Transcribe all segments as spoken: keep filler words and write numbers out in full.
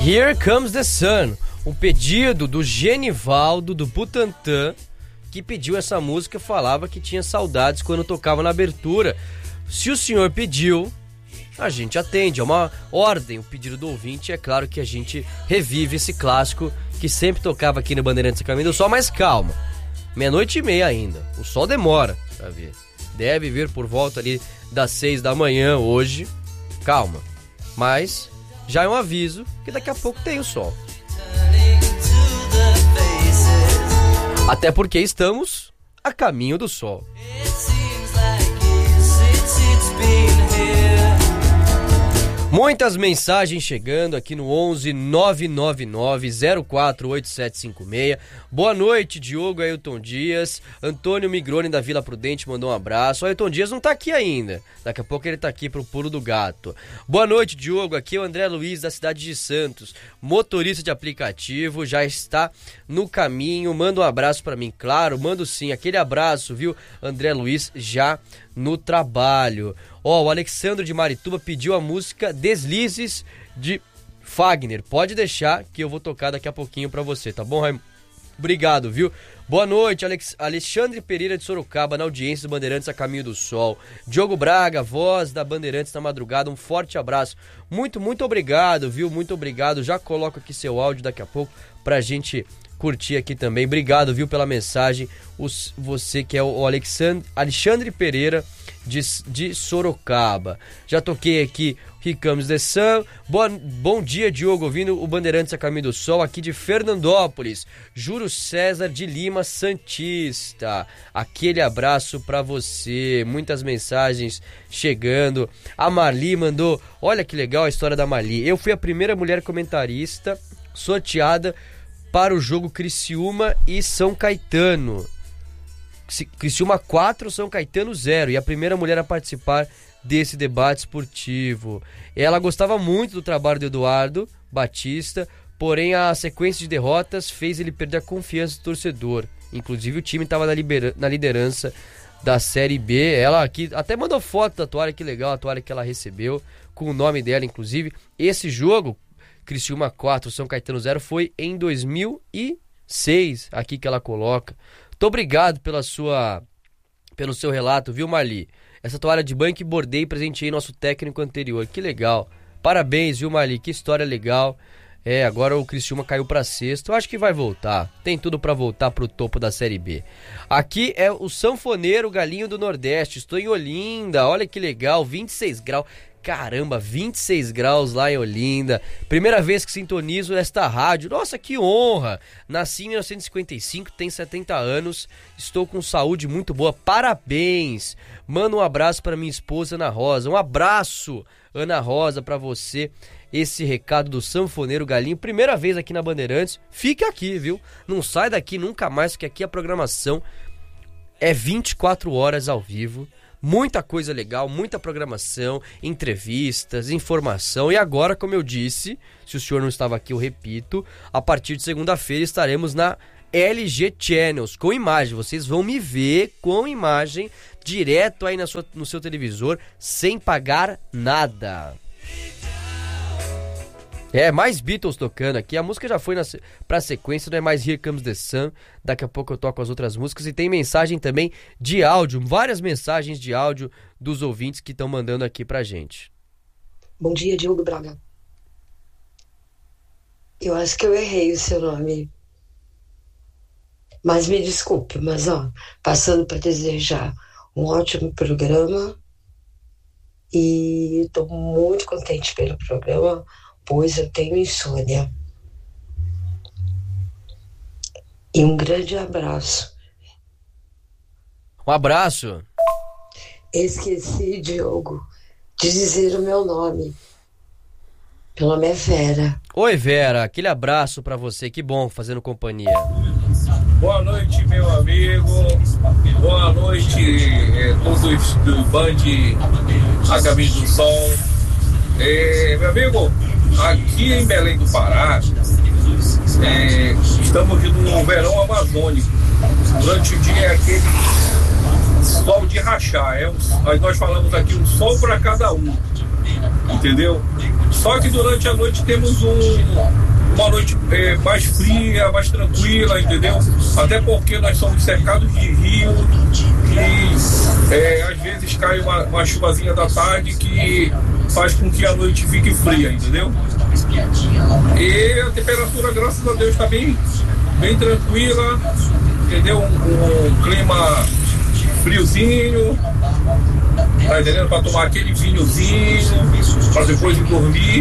Here Comes the Sun, um pedido do Genivaldo do Butantã, que pediu essa música, falava que tinha saudades quando tocava na abertura. Se o senhor pediu, a gente atende, é uma ordem, o pedido do ouvinte, é claro que a gente revive esse clássico que sempre tocava aqui no Bandeirantes Caminho do Sol, mas calma, meia-noite e meia ainda, o sol demora pra vir, deve vir por volta ali das seis da manhã hoje, calma, mas já é um aviso que daqui a pouco tem o sol. Até porque estamos a caminho do sol. Muitas mensagens chegando aqui no onze nove nove nove zero quatro oito sete cinco seis. Boa noite, Diogo Ailton Dias. Antônio Migrone da Vila Prudente mandou um abraço. O Ailton Dias não tá aqui ainda. Daqui a pouco ele tá aqui pro Pulo do Gato. Boa noite, Diogo. Aqui é o André Luiz da cidade de Santos. Motorista de aplicativo, já está no caminho. Manda um abraço pra mim, claro. Mando sim. Aquele abraço, viu, André Luiz, já no trabalho. Ó, oh, o Alexandre de Marituba pediu a música Deslizes de Fagner. Pode deixar que eu vou tocar daqui a pouquinho pra você, tá bom, Raimundo? Obrigado, viu? Boa noite, Alex... Alexandre Pereira de Sorocaba, na audiência do Bandeirantes a Caminho do Sol. Diogo Braga, voz da Bandeirantes na madrugada, um forte abraço. Muito, muito obrigado, viu? Muito obrigado. Já coloco aqui seu áudio daqui a pouco pra gente curtir aqui também. Obrigado, viu, pela mensagem. Os... Você que é o Alexandre... Alexandre Pereira de, de Sorocaba. Já toquei aqui Here Comes the Sun. Boa, bom dia, Diogo, ouvindo o Bandeirantes a Caminho do Sol, aqui de Fernandópolis. Júlio César de Lima Santista. Aquele abraço pra você. Muitas mensagens chegando. A Marli mandou, olha que legal a história da Marli. Eu fui a primeira mulher comentarista sorteada para o jogo Criciúma e São Caetano. Criciúma quatro, São Caetano zero, e a primeira mulher a participar desse debate esportivo. Ela gostava muito do trabalho do Eduardo Batista, porém a sequência de derrotas fez ele perder a confiança do torcedor. Inclusive o time estava na, na liderança da Série B. Ela aqui até mandou foto da toalha, que legal a toalha que ela recebeu, com o nome dela inclusive. Esse jogo, Criciúma quatro, São Caetano zero, foi em dois mil e seis, aqui que ela coloca. Muito obrigado pela sua, pelo seu relato, viu, Marli? Essa toalha de banho que bordei e presenteei nosso técnico anterior. Que legal. Parabéns, viu, Marli? Que história legal. É, agora o Criciúma caiu pra sexto. Eu acho que vai voltar. Tem tudo pra voltar pro topo da Série B. Aqui é o Sanfoneiro Galinho do Nordeste. Estou em Olinda. Olha que legal. vinte e seis graus. Caramba, vinte e seis graus lá em Olinda. Primeira vez que sintonizo esta rádio. Nossa, que honra! Nasci em mil novecentos e cinquenta e cinco, tenho setenta anos. Estou com saúde muito boa. Parabéns! Manda um abraço para minha esposa Ana Rosa. Um abraço, Ana Rosa, para você. Esse recado do Sanfoneiro Galinho. Primeira vez aqui na Bandeirantes. Fique aqui, viu? Não sai daqui nunca mais, porque aqui a programação é vinte e quatro horas ao vivo. Muita coisa legal, muita programação, entrevistas, informação. E agora, como eu disse, se o senhor não estava aqui, eu repito, a partir de segunda-feira estaremos na L G Channels, com imagem. Vocês vão me ver com imagem, direto aí na sua, no seu televisor, sem pagar nada. É, mais Beatles tocando aqui. A música já foi na, pra sequência, não é mais Here Comes the Sun. Daqui a pouco eu toco as outras músicas. E tem mensagem também de áudio, várias mensagens de áudio dos ouvintes que estão mandando aqui pra gente. Bom dia, Diogo Braga. Eu acho que eu errei o seu nome. Mas me desculpe, mas ó, passando para desejar um ótimo programa. E estou muito contente pelo programa, pois eu tenho insônia. E um grande abraço. Um abraço. Esqueci, Diogo, de dizer o meu nome. Meu nome é Vera. Oi, Vera, aquele abraço pra você, que bom fazendo companhia. Boa noite, meu amigo. Boa noite, eh, todos do Band A Caminho do Sol. Eh, meu amigo, aqui em Belém do Pará, eh, estamos no verão amazônico. Durante o dia é aquele sol de rachar. É um, nós falamos aqui um sol para cada um. entendeu? Só que durante a noite temos um, uma noite é, mais fria, mais tranquila, entendeu? Até porque nós somos cercados de rio e é, às vezes cai uma, uma chuvazinha da tarde que faz com que a noite fique fria, entendeu? E a temperatura, graças a Deus, está bem, bem tranquila, entendeu? Um, um clima friozinho, tá entendendo? Para tomar aquele vinhozinho, para depois de dormir.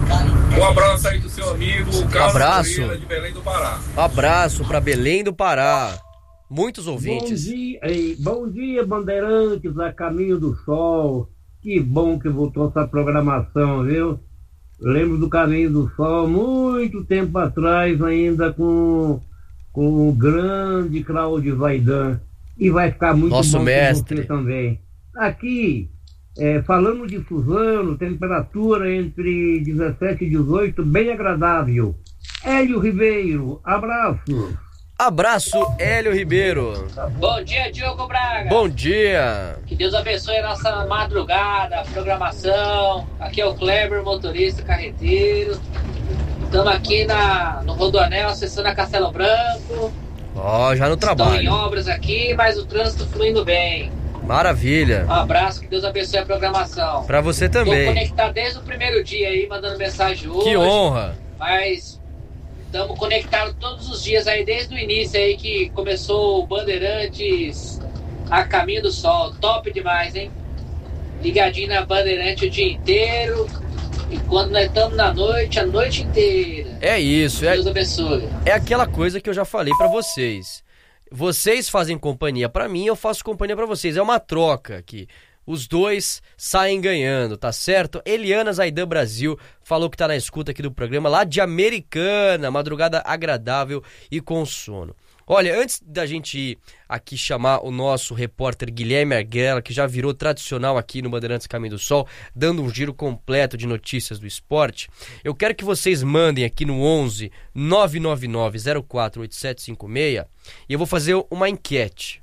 Um abraço aí do seu amigo Carlos Abraço. Pereira, de Belém do Pará. Abraço para Belém do Pará. Muitos ouvintes. Bom dia, ei, bom dia, Bandeirantes, a Caminho do Sol. Que bom que voltou essa programação, viu? Lembro do Caminho do Sol muito tempo atrás, ainda com, com o grande Cláudio Zaidan. E vai ficar muito Nosso bom mestre. com você também. Aqui, é, falando de Suzano, temperatura entre dezessete e dezoito, bem agradável. Hélio Ribeiro, abraço. Abraço, Hélio Ribeiro. Bom dia, Diogo Braga. Bom dia. Que Deus abençoe a nossa madrugada, a programação. Aqui é o Kleber, motorista carreteiro. Estamos aqui na, no Rodoanel, acessando a Castelo Branco. Ó, oh, já no trabalho. Estão em obras aqui, mas o trânsito fluindo bem. Maravilha. Um abraço, que Deus abençoe a programação. Pra você também. Tô conectado desde o primeiro dia aí, mandando mensagem hoje. Que honra. Mas estamos conectados todos os dias aí, desde o início aí que começou o Bandeirantes a Caminho do Sol. Top demais, hein? Ligadinho na Bandeirante o dia inteiro. E quando nós estamos na noite, a noite inteira. É isso. É, Deus abençoe. É aquela coisa que eu já falei pra vocês. Vocês fazem companhia pra mim, eu faço companhia pra vocês. É uma troca aqui. Os dois saem ganhando, tá certo? Eliana Zaidan Brasil falou que tá na escuta aqui do programa, lá de Americana, madrugada agradável e com sono. Olha, antes da gente ir aqui chamar o nosso repórter Guilherme Arguela, que já virou tradicional aqui no Bandeirantes Caminho do Sol, dando um giro completo de notícias do esporte, eu quero que vocês mandem aqui no onze nove nove nove zero quatro oito sete cinco seis e eu vou fazer uma enquete.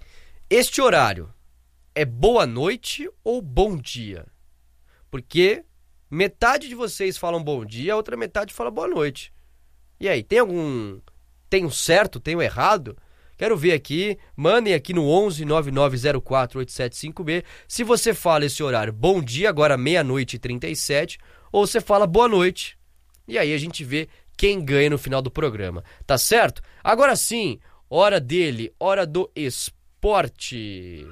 Este horário é boa noite ou bom dia? Porque metade de vocês falam bom dia, a outra metade fala boa noite. E aí, tem algum... tem um certo, tem um errado? Quero ver aqui, mandem aqui no onze nove nove zero quatro oito sete cinco seis se você fala esse horário bom dia, agora meia-noite e trinta e sete, ou você fala boa noite. E aí a gente vê quem ganha no final do programa, tá certo? Agora sim, hora dele, hora do esporte.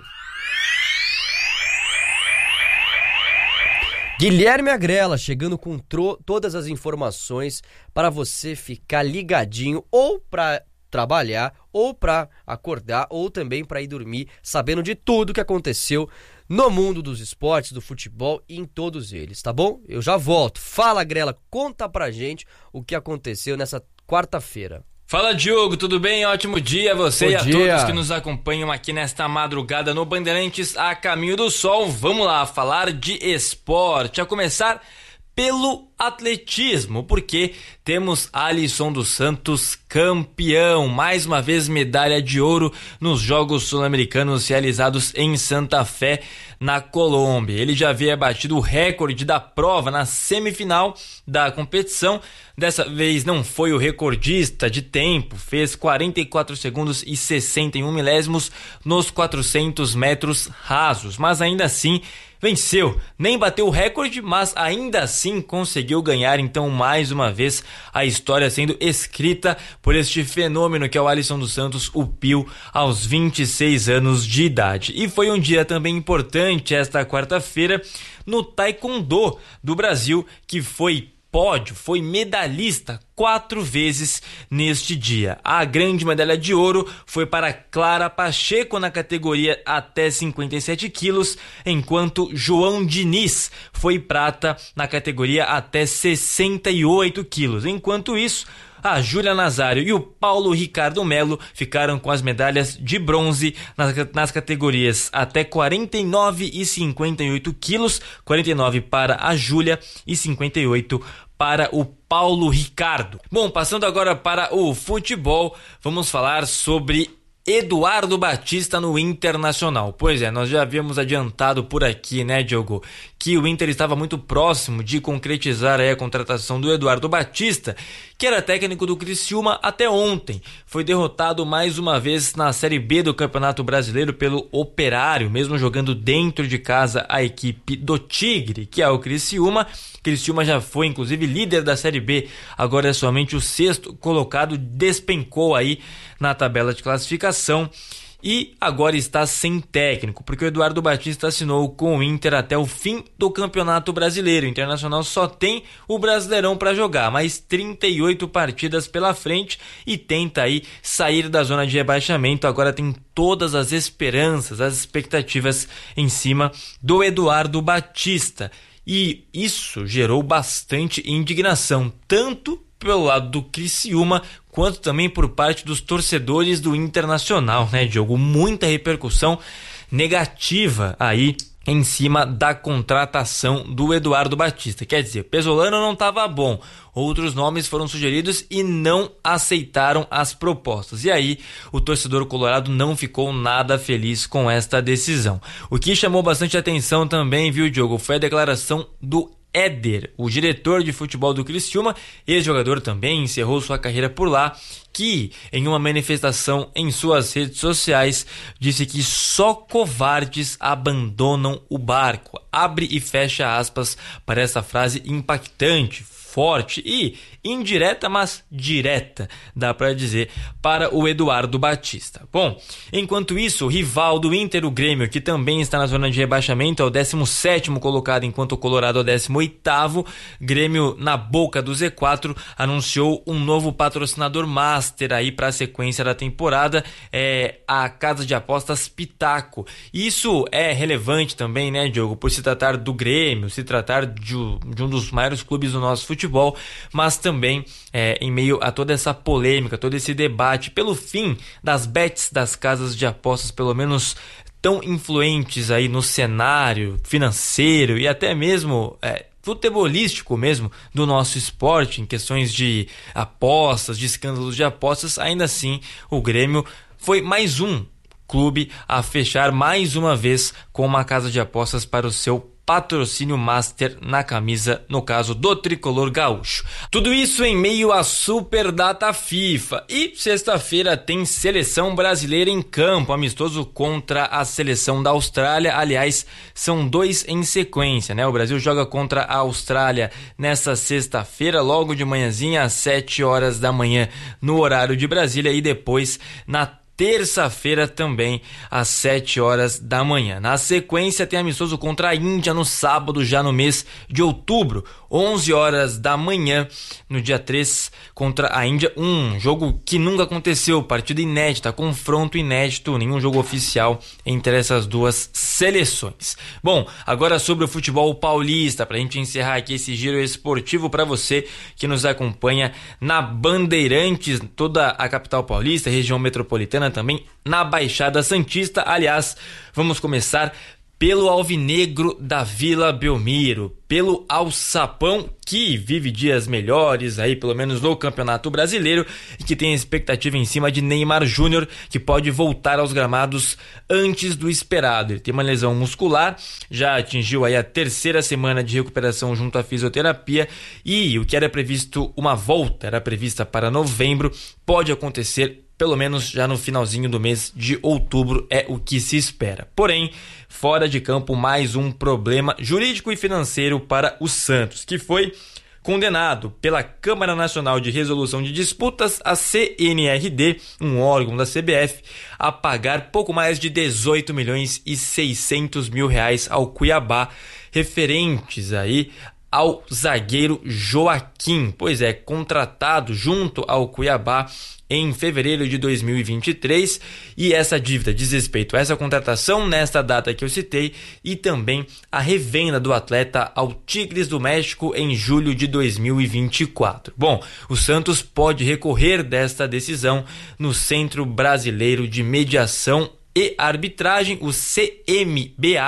Guilherme Agrela chegando com tro- todas as informações para você ficar ligadinho ou para trabalhar, ou para acordar, ou também para ir dormir, sabendo de tudo que aconteceu no mundo dos esportes, do futebol e em todos eles, tá bom? Eu já volto. Fala, Agrela, conta pra gente o que aconteceu nessa quarta-feira. Fala, Diogo, tudo bem? Ótimo dia a você Bom e a dia. todos que nos acompanham aqui nesta madrugada no Bandeirantes a Caminho do Sol. Vamos lá falar de esporte, a começar pelo atletismo, porque temos Alisson dos Santos campeão, mais uma vez medalha de ouro nos Jogos Sul-Americanos realizados em Santa Fé, na Colômbia. Ele já havia batido o recorde da prova na semifinal da competição. Dessa vez não foi o recordista de tempo, fez quarenta e quatro segundos e sessenta e um milésimos nos quatrocentos metros rasos, mas ainda assim venceu, nem bateu o recorde, mas ainda assim conseguiu ganhar. Então, mais uma vez, a história sendo escrita por este fenômeno que é o Alisson dos Santos, o Pio, aos vinte e seis anos de idade. E foi um dia também importante esta quarta-feira no Taekwondo do Brasil, que foi pódio, foi medalhista quatro vezes neste dia. A grande medalha de ouro foi para Clara Pacheco na categoria até cinquenta e sete quilos, enquanto João Diniz foi prata na categoria até sessenta e oito quilos. Enquanto isso, a Júlia Nazário e o Paulo Ricardo Melo ficaram com as medalhas de bronze nas, nas categorias até quarenta e nove e cinquenta e oito quilos, quarenta e nove para a Júlia e cinquenta e oito para o Paulo Ricardo. Bom, passando agora para o futebol, vamos falar sobre Eduardo Batista no Internacional. Pois é, nós já havíamos adiantado por aqui, né, Diogo, que o Inter estava muito próximo de concretizar aí a contratação do Eduardo Batista, que era técnico do Criciúma até ontem. Foi derrotado mais uma vez na Série B do Campeonato Brasileiro pelo Operário, mesmo jogando dentro de casa a equipe do Tigre, que é o Criciúma. Criciúma já foi inclusive líder da Série B, agora é somente o sexto colocado, despencou aí na tabela de classificação. E agora está sem técnico, porque o Eduardo Batista assinou com o Inter até o fim do Campeonato Brasileiro. O Internacional só tem o Brasileirão para jogar, mais trinta e oito partidas pela frente e tenta aí sair da zona de rebaixamento. Agora tem todas as esperanças, as expectativas em cima do Eduardo Batista. E isso gerou bastante indignação, tanto pelo lado do Criciúma, quanto também por parte dos torcedores do Internacional, né, Diogo? Muita repercussão negativa aí em cima da contratação do Eduardo Batista. Quer dizer, Pesolano não estava bom, outros nomes foram sugeridos e não aceitaram as propostas. E aí, o torcedor colorado não ficou nada feliz com esta decisão. O que chamou bastante atenção também, viu, Diogo, foi a declaração do Éder, o diretor de futebol do Criciúma, ex-jogador também, encerrou sua carreira por lá, que em uma manifestação em suas redes sociais disse que só covardes abandonam o barco. Abre e fecha aspas para essa frase impactante, forte e indireta, mas direta, dá para dizer, para o Eduardo Batista. Bom, enquanto isso, o rival do Inter, o Grêmio, que também está na zona de rebaixamento, é o décimo sétimo colocado, enquanto o Colorado é o décimo oitavo. Grêmio, na boca do Z quatro, anunciou um novo patrocinador master aí para a sequência da temporada, é a casa de apostas Pitaco. Isso é relevante também, né, Diogo, por se tratar do Grêmio, se tratar de, de um dos maiores clubes do nosso futebol, futebol, mas também é, em meio a toda essa polêmica, todo esse debate pelo fim das bets das casas de apostas, pelo menos tão influentes aí no cenário financeiro e até mesmo é, futebolístico mesmo do nosso esporte, em questões de apostas, de escândalos de apostas. Ainda assim, o Grêmio foi mais um clube a fechar mais uma vez com uma casa de apostas para o seu patrocínio master na camisa, no caso do tricolor gaúcho. Tudo isso em meio à super data FIFA. E sexta-feira tem seleção brasileira em campo, amistoso contra a seleção da Austrália. Aliás, são dois em sequência, né? O Brasil joga contra a Austrália nessa sexta-feira, logo de manhãzinha, às sete horas da manhã, no horário de Brasília, e depois na terça-feira também, às sete horas da manhã. Na sequência, tem amistoso contra a Índia no sábado, já no mês de outubro, onze horas da manhã, no dia três, contra a Índia. Um jogo que nunca aconteceu, partida inédita, confronto inédito, nenhum jogo oficial entre essas duas seleções. Bom, agora sobre o futebol paulista, pra gente encerrar aqui esse giro esportivo para você que nos acompanha na Bandeirantes, toda a capital paulista, região metropolitana, também na Baixada Santista. Aliás, vamos começar pelo Alvinegro da Vila Belmiro, pelo Alçapão, que vive dias melhores aí, pelo menos no Campeonato Brasileiro, e que tem a expectativa em cima de Neymar Júnior, que pode voltar aos gramados antes do esperado. Ele tem uma lesão muscular, já atingiu aí a terceira semana de recuperação junto à fisioterapia, e o que era previsto, uma volta, era prevista para novembro, pode acontecer pelo menos já no finalzinho do mês de outubro, é o que se espera. Porém, fora de campo, mais um problema jurídico e financeiro para o Santos, que foi condenado pela Câmara Nacional de Resolução de Disputas, a C N R D, um órgão da C B F, a pagar pouco mais de dezoito milhões e seiscentos mil reais ao Cuiabá, referentes aí ao zagueiro Joaquim, pois é, contratado junto ao Cuiabá em fevereiro de dois mil e vinte e três, e essa dívida diz respeito a essa contratação nesta data que eu citei e também a revenda do atleta ao Tigres do México em julho de dois mil e vinte e quatro. Bom, o Santos pode recorrer desta decisão no Centro Brasileiro de Mediação e Arbitragem, o C M B A,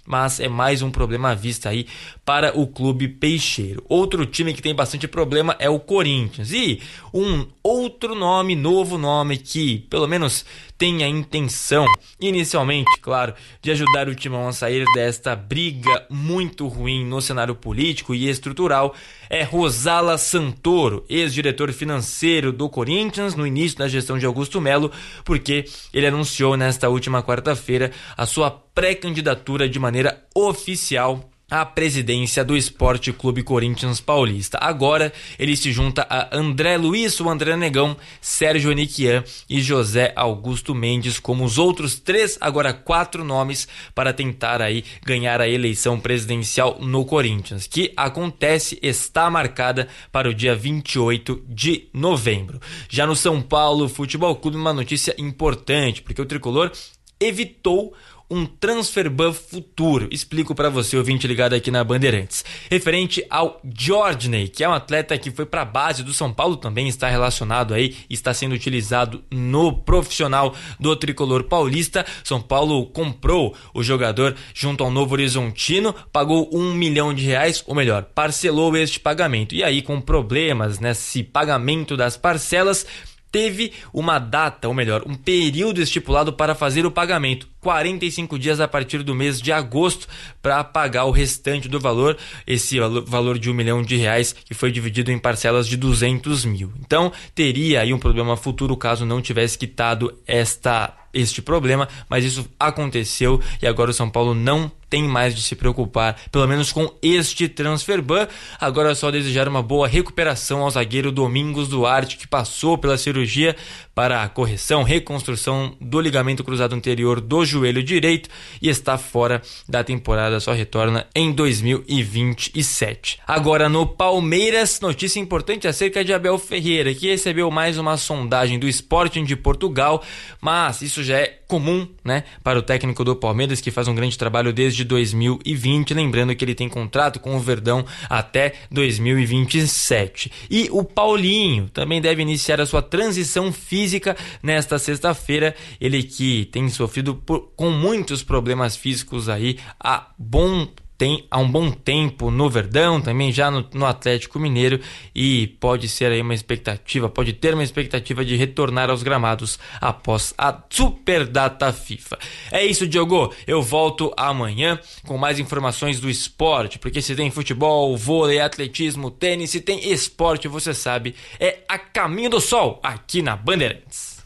mas é mais um problema à vista aí para o clube peixeiro. Outro time que tem bastante problema é o Corinthians. E um outro nome, novo nome, que pelo menos tem a intenção, inicialmente, claro, de ajudar o Timão a sair desta briga muito ruim no cenário político e estrutural, é Rosala Santoro, ex-diretor financeiro do Corinthians no início da gestão de Augusto Melo, porque ele anunciou nesta última quarta-feira a sua pré-candidatura de maneira oficial à presidência do Esporte Clube Corinthians Paulista. Agora ele se junta a André Luiz, o André Negão, Sérgio Eniquian e José Augusto Mendes como os outros três, agora quatro nomes para tentar aí ganhar a eleição presidencial no Corinthians, que acontece, está marcada para o dia vinte e oito de novembro. Já no São Paulo Futebol Clube, uma notícia importante, porque o tricolor evitou um transfer ban futuro. Explico para você, ouvinte ligado aqui na Bandeirantes. Referente ao Jorginho, que é um atleta que foi para a base do São Paulo, também está relacionado aí, está sendo utilizado no profissional do tricolor paulista. São Paulo comprou o jogador junto ao Novo Horizontino, pagou um milhão de reais, ou melhor, parcelou este pagamento. E aí, com problemas nesse pagamento das parcelas, teve uma data, ou melhor, um período estipulado para fazer o pagamento, quarenta e cinco dias a partir do mês de agosto, para pagar o restante do valor, esse valor de um milhão de reais, que foi dividido em parcelas de duzentos mil. Então, teria aí um problema futuro caso não tivesse quitado esta, este problema, mas isso aconteceu e agora o São Paulo não tem mais de se preocupar, pelo menos com este transfer ban. Agora é só desejar uma boa recuperação ao zagueiro Domingos Duarte, que passou pela cirurgia para a correção, reconstrução do ligamento cruzado anterior do joelho direito e está fora da temporada, só retorna em dois mil e vinte e sete. Agora no Palmeiras, notícia importante acerca de Abel Ferreira, que recebeu mais uma sondagem do Sporting de Portugal, mas isso já é comum, né, para o técnico do Palmeiras, que faz um grande trabalho desde dois mil e vinte, lembrando que ele tem contrato com o Verdão até dois mil e vinte e sete. E o Paulinho também deve iniciar a sua transição física nesta sexta-feira, ele que tem sofrido por, com muitos problemas físicos aí há bom tem há um bom tempo no Verdão, também já no, no Atlético Mineiro, e pode ser aí uma expectativa, pode ter uma expectativa de retornar aos gramados após a Superdata FIFA. É isso, Diogo, eu volto amanhã com mais informações do esporte, porque se tem futebol, vôlei, atletismo, tênis, se tem esporte, você sabe, é a Caminho do Sol, aqui na Bandeirantes.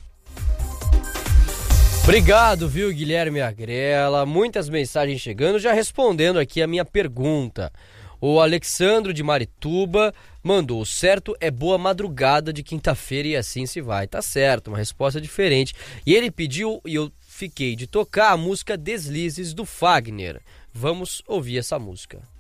Obrigado, viu, Guilherme Agrela? Muitas mensagens chegando, já respondendo aqui a minha pergunta. O Alexandro de Marituba mandou: certo é boa madrugada de quinta-feira e assim se vai. Tá certo, uma resposta diferente. E ele pediu, e eu fiquei de tocar, a música Deslizes do Fagner. Vamos ouvir essa música.